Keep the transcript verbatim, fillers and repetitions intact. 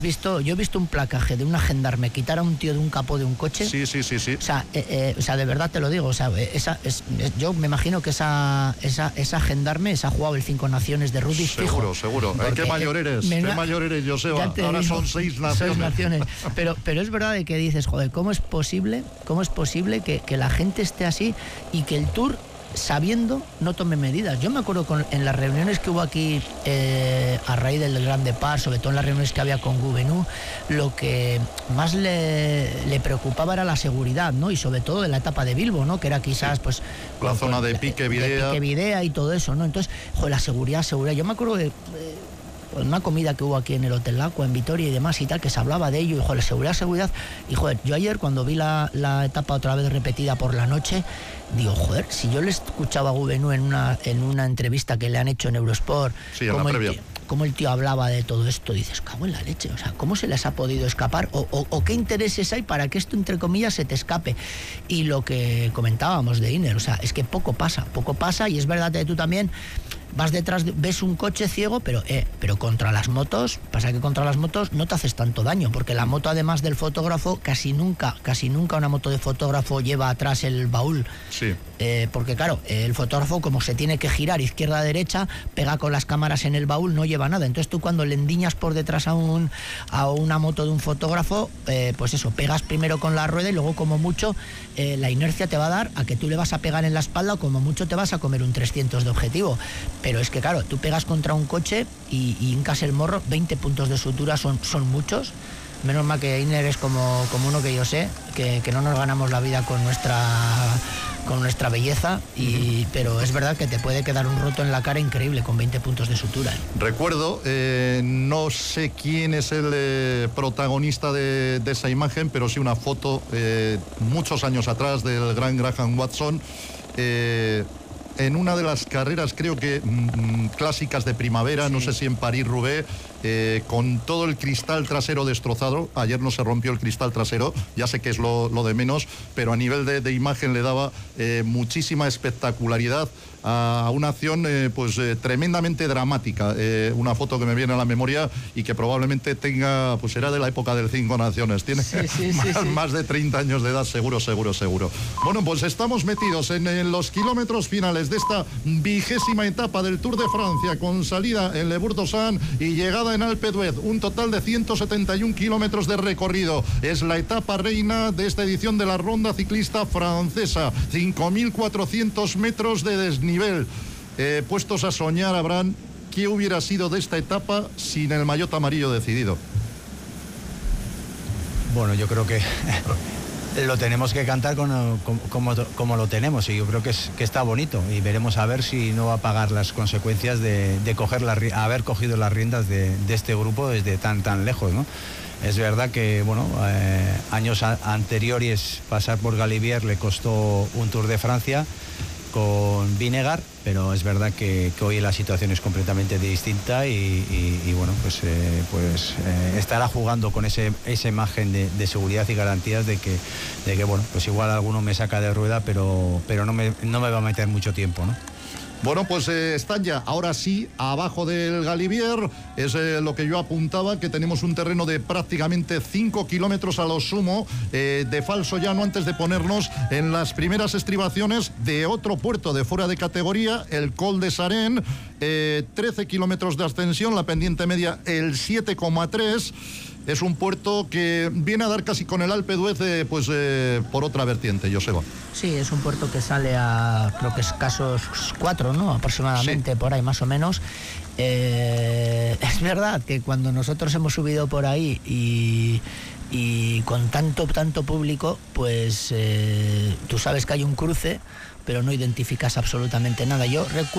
Visto, yo he visto un placaje de una gendarme quitar a un tío de un capó de un coche. Sí, sí, sí, sí. O sea, eh, eh, o sea, de verdad te lo digo. O sea, esa, es, es, yo me imagino que esa, esa, esa gendarme se ha jugado el Cinco Naciones de rugby. Seguro, fijo, seguro. ¿Eh, ¿Qué mayor eres? ¿Qué na... mayor eres, Joseba? Ahora digo, son seis naciones. Seis naciones. Pero, pero es verdad de que dices, joder, ¿cómo es posible, cómo es posible que, que la gente esté así y que el Tour, sabiendo, no tome medidas? Yo me acuerdo con, en las reuniones que hubo aquí eh, a raíz del Gran Depart, sobre todo en las reuniones que había con Gouvenou, lo que más le, le preocupaba era la seguridad, ¿no? Y sobre todo en la etapa de Bilbo, ¿no? Que era quizás, sí, pues... la con, zona con, de Pique Videa. De Pique Videa y todo eso, ¿no? Entonces, joder, la seguridad, seguridad. Yo me acuerdo de... Eh, una comida que hubo aquí en el Hotel Aqua, en Vitoria y demás y tal, que se hablaba de ello, y joder, seguridad, seguridad, y joder, yo ayer cuando vi la, la etapa otra vez repetida por la noche, digo, joder, si yo le escuchaba a Gouvenou en una, en una entrevista que le han hecho en Eurosport, sí, en la previa, cómo el tío hablaba de todo esto, dices, cago en la leche, o sea, ¿cómo se les ha podido escapar? O, o, o qué intereses hay para que esto, entre comillas, se te escape. Y lo que comentábamos de Iner, o sea, es que poco pasa, poco pasa, y es verdad que tú también vas detrás, de, ves un coche ciego, pero eh, pero contra las motos, pasa que contra las motos no te haces tanto daño, porque la moto, además del fotógrafo, casi nunca, casi nunca una moto de fotógrafo lleva atrás el baúl. Sí. Eh, porque claro, el fotógrafo, como se tiene que girar izquierda a derecha, pega con las cámaras en el baúl, no lleva nada. Entonces tú, cuando le endiñas por detrás a un a una moto de un fotógrafo, eh, pues eso, pegas primero con la rueda y luego, como mucho, eh, la inercia te va a dar a que tú le vas a pegar en la espalda, o como mucho te vas a comer un trescientos de objetivo. Pero es que claro, tú pegas contra un coche y, y hincas el morro, veinte puntos de sutura son, son muchos. Menos mal que Iner es como, como uno que yo sé, que, que no nos ganamos la vida con nuestra con nuestra belleza, y, pero es verdad que te puede quedar un roto en la cara increíble con veinte puntos de sutura. Recuerdo, eh, no sé quién es el eh, protagonista de, de esa imagen, pero sí una foto eh, muchos años atrás del gran Graham Watson, eh, en una de las carreras, creo que mmm, clásicas de primavera, sí, no sé si en París-Roubaix, eh, con todo el cristal trasero destrozado. Ayer no se rompió el cristal trasero, ya sé que es lo, lo de menos, pero a nivel de, de imagen le daba eh, muchísima espectacularidad a una acción eh, pues eh, tremendamente dramática. Eh, una foto que me viene a la memoria y que probablemente tenga, pues era de la época del Cinco Naciones, tiene sí, sí, más, sí, sí. más de treinta años de edad, seguro, seguro, seguro. Bueno, pues estamos metidos en, en los kilómetros finales de esta vigésima etapa del Tour de Francia, con salida en Le Bourg-d'Oisans y llegada en Alpe d'Huez, un total de ciento setenta y un kilómetros de recorrido. Es la etapa reina de esta edición de la Ronda Ciclista Francesa, cinco mil cuatrocientos metros de desnivel. Nivel, eh, puestos a soñar, Abraham, ¿qué hubiera sido de esta etapa sin el maillot amarillo decidido? Bueno, yo creo que lo tenemos que cantar como, como, como lo tenemos, y yo creo que, es, que está bonito, y veremos a ver si no va a pagar las consecuencias de, de coger la, haber cogido las riendas de, de este grupo desde tan tan lejos, ¿no? Es verdad que, bueno, eh, años a, anteriores pasar por Galibier le costó un Tour de Francia con Vinegar, pero es verdad que, que hoy la situación es completamente distinta, y, y, y bueno, pues, eh, pues eh, estará jugando con ese, esa imagen de, de seguridad y garantías de que, de que, bueno, pues igual alguno me saca de rueda, pero, pero no, me, no me va a meter mucho tiempo, ¿no? Bueno, pues eh, están ya, ahora sí, abajo del Galibier. Es eh, lo que yo apuntaba, que tenemos un terreno de prácticamente cinco kilómetros a lo sumo, eh, de falso llano, antes de ponernos en las primeras estribaciones de otro puerto de fuera de categoría, el Col de Sarén, eh, trece kilómetros de ascensión, la pendiente media el siete coma tres. Es un puerto que viene a dar casi con el Alpe d'Huez, eh, pues eh, por otra vertiente, Joseba. Sí, es un puerto que sale a, creo que escasos cuatro, ¿no? Aproximadamente, sí, por ahí más o menos. Eh, es verdad que cuando nosotros hemos subido por ahí y, y con tanto, tanto público, pues eh, tú sabes que hay un cruce, pero no identificas absolutamente nada. Yo recuerdo